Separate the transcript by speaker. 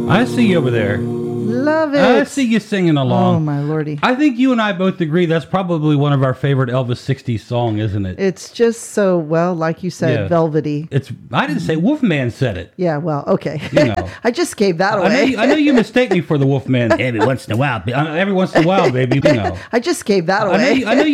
Speaker 1: I see you over there.
Speaker 2: Love it.
Speaker 1: I see you singing along.
Speaker 2: Oh, my lordy.
Speaker 1: I think you and I both agree that's probably one of our favorite Elvis 60s song, isn't it?
Speaker 2: It's just so, well, like you said, velvety.
Speaker 1: I didn't say Wolfman said it.
Speaker 2: Yeah, well, okay.
Speaker 1: You know.
Speaker 2: I just gave that away.
Speaker 1: I know you mistake me for the Wolfman every once in a while, baby. You know.
Speaker 2: I just gave that away.
Speaker 1: I know